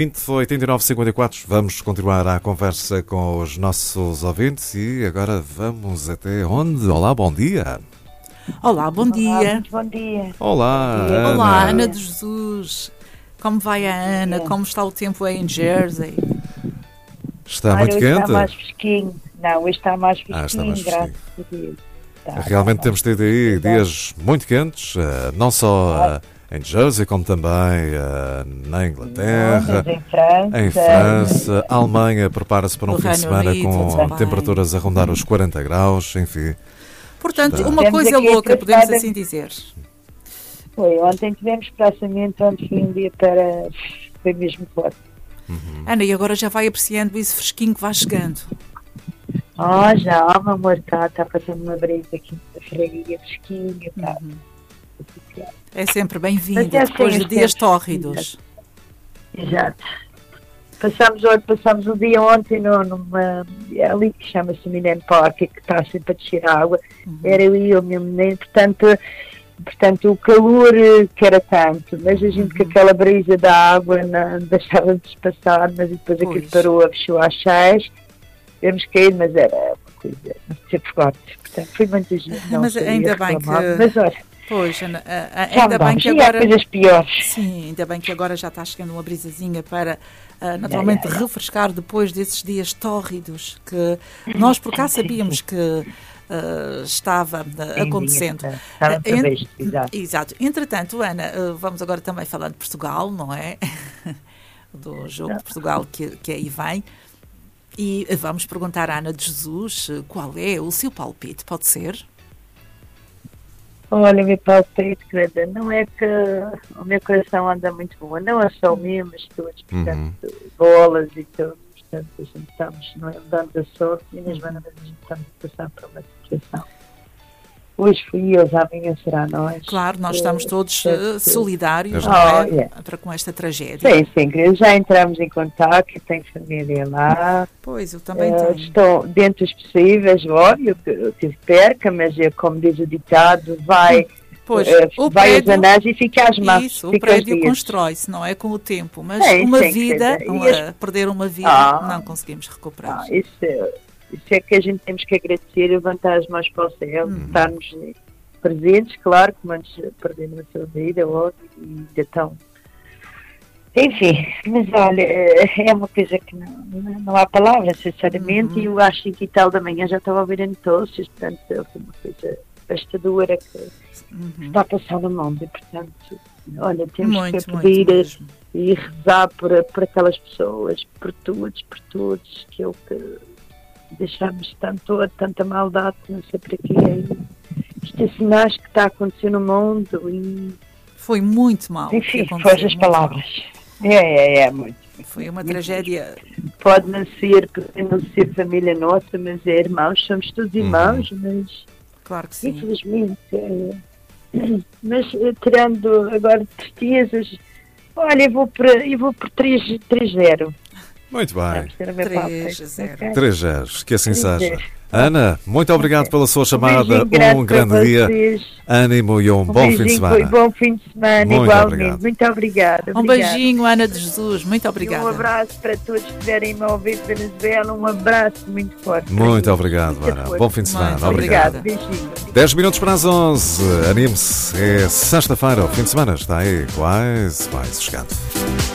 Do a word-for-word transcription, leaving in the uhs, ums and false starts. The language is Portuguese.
vinte, oitenta e nove, cinquenta e quatro. Vamos continuar a conversa com os nossos ouvintes e agora vamos até onde? Olá, bom dia. Olá, bom Olá, dia. muito bom dia. Olá, Bom dia. Ana. Olá, Ana de Jesus. Como vai a Ana? dia. Como está o tempo aí em Jersey? Está Olha, muito hoje quente? Está mais fresquinho. Não, hoje está mais fresquinho, Ah, está mais graças a Deus. Está, Realmente está temos tido aí Exato. dias muito quentes, eh, não só eh, em Jersey, como também eh, na Inglaterra, Londres, em França. em França. A Alemanha prepara-se para um No fim de Reino semana Unido com também. temperaturas a rondar os quarenta graus, enfim. Portanto, Está. uma Temos coisa aqui a louca, podemos passada- assim dizer. Foi, ontem tivemos praçamento, ontem foi um dia para... Foi mesmo forte. Ana, e agora já vai apreciando isso fresquinho que vai chegando. Oh, já, oh, meu amor, está, está passando uma brisa aqui na freguesia, fresquinho, está. É sempre bem-vindo, Mas é depois assim, de dias é- tórridos. Exato. Passámos, olha, passámos o dia ontem no, numa, é ali que chama-se Millennium Park, que está sempre a descer a água. Era eu e o meu menino, portanto, portanto o calor eh, que era tanto, mas a gente com aquela brisa da água não deixava-nos passar, mas depois aquilo Pois. parou, fechou às seis, tivemos que ir, mas era uma coisa sempre forte. Portanto, foi muito giro. não Mas sei ainda bem reclamar, que- Mas olha, Pois, Ana, a- a- já ainda bem mudamos, que e há agora... coisas piores. Sim, ainda bem que agora já está chegando uma brisazinha para, ah, naturalmente, Ya, ya, ya. refrescar depois desses dias tórridos que nós por cá sabíamos que ah, estava ah, acontecendo. Estava Ah, previsto, en- exato. Exato. Entretanto, Ana, ah, vamos agora também falar de Portugal, não é? Do jogo de Portugal que, que aí vem. E vamos perguntar à Ana de Jesus ah, qual é o seu palpite, pode ser? Olha, meu palpite, querida, não é que o meu coração anda muito bom, não é só o meu, mas todos, portanto, bolas e tudo, portanto, a gente estamos, não é dando a sorte, e mesmo a gente estamos a passar por uma situação. Hoje fui eles, amanhã será nós. Claro, nós estamos todos Eh, ah, solidários, Oh, não é? yeah. Para com esta tragédia. Sim, sim, querida, já entramos em contato, tenho família lá. Pois, eu também Eh, tenho. Estou dentro dos possíveis, óbvio que, que perca, mas é como diz o ditado, vai, Pois, eh, o vai aos prédio, anais e fica às mãos. isso, o fica aos prédio dias. constrói-se, não é com o tempo, mas Sim, uma sim, vida, quer dizer, uma- e as- perder uma vida, Ah. não conseguimos recuperar. Ah, isso, é- isso é que a gente temos que agradecer, levantar as mãos para o céu, Uhum. estarmos presentes, claro, que antes perdendo a sua vida, óbvio, e ainda estão. Enfim, mas olha, é uma coisa que não, não, não há palavras, sinceramente, Uhum. e eu acho que tal da manhã já estava a ouvir em todos, portanto, é uma coisa bastadora que Uhum. está a passar no mundo, e portanto, olha, temos Muito, que muito pedir mesmo. e rezar por, por aquelas pessoas, por todos, por todos, que é o que deixamos tanto, tanta maldade, não sei para quê. Isto é sinais que está a acontecer no mundo e, Foi muito mal. o que enfim, aconteceu, foge as muito mal. palavras. É, é, é, muito. Foi uma tragédia. Pode não ser, pode não ser família nossa, mas é irmãos, somos todos irmãos, mas Claro que sim. infelizmente, é, mas eh, tirando agora tristezas, olha, eu vou por, eu vou por três zero. Muito bem. Vamos ter a ver três a palpite, zero. ok? Três zeros, que assim Três seja. zeros. Ana, muito obrigado pela sua chamada. beijinho grande Um para grande dia. vocês. Ânimo e um Um bom fim de beijinho, semana. Bom fim de semana, Muito igualmente. obrigado. Muito obrigada. Um obrigada. beijinho, Ana de Jesus. Muito E obrigada. um abraço para todos que estiverem a ouvir de Venezuela. Um abraço muito forte. Muito para obrigado, Muita Ana. força. Bom fim de semana. Muito Obrigado. obrigada. Beijinho. dez minutos para as onze. Anime-se. É sexta-feira. O fim de semana está aí quase, quase chegando.